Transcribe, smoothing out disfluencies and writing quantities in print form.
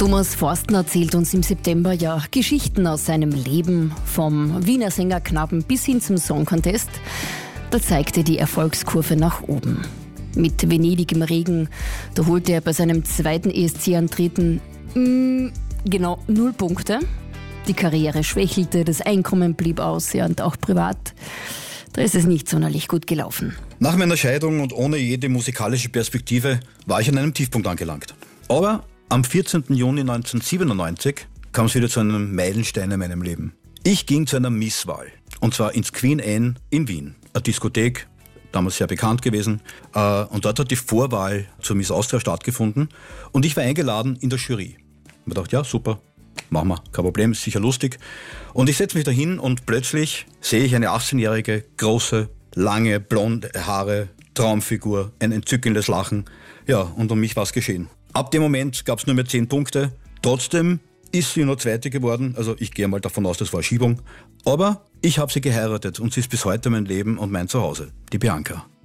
Thomas Forstner erzählt uns im September ja Geschichten aus seinem Leben, vom Wiener Sängerknaben bis hin zum Song Contest. Da zeigte die Erfolgskurve nach oben. Mit Venedig im Regen, da holte er bei seinem zweiten ESC-Antreten genau 0 Punkte. Die Karriere schwächelte, das Einkommen blieb aus, ja, und auch privat. Da ist es nicht sonderlich gut gelaufen. Nach meiner Scheidung und ohne jede musikalische Perspektive war ich an einem Tiefpunkt angelangt. Aber am 14. Juni 1997 kam es wieder zu einem Meilenstein in meinem Leben. Ich ging zu einer Misswahl. Und zwar ins Queen Anne in Wien. Eine Diskothek, damals sehr bekannt gewesen. Und dort hat die Vorwahl zur Miss Austria stattgefunden. Und ich war eingeladen in der Jury. Ich dachte, ja, super, machen wir, kein Problem, ist sicher lustig. Und ich setze mich da hin und plötzlich sehe ich eine 18-jährige, große, lange, blonde Haare, Traumfigur, ein entzückendes Lachen. Ja, und um mich war es geschehen. Ab dem Moment gab es nur mehr 10 Punkte. Trotzdem ist sie nur Zweite geworden. Also ich gehe mal davon aus, das war Schiebung. Aber ich habe sie geheiratet und sie ist bis heute mein Leben und mein Zuhause, die Bianca.